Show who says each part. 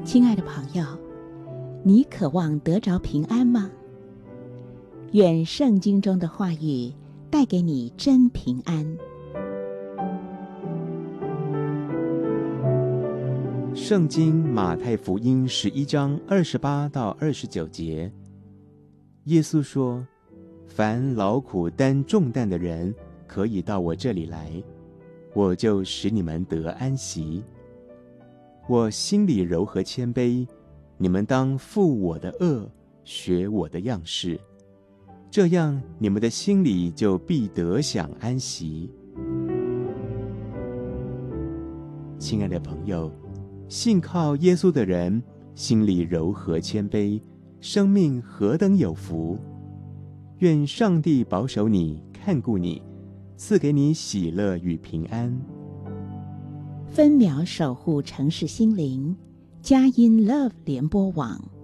Speaker 1: 亲爱的朋友，你渴望得着平安吗？愿圣经中的话语带给你真平安。
Speaker 2: 圣经马太福音11章28到29节，耶稣说：凡劳苦担重担的人，可以到我这里来，我就使你们得安息。我心里柔和谦卑，你们当负我的恶，学我的样式，这样你们的心里就必得享安息。亲爱的朋友，信靠耶稣的人，心里柔和谦卑，生命何等有福！愿上帝保守你，看顾你，赐给你喜乐与平安。
Speaker 1: 分秒守护城市心灵，佳音 Love 联播网。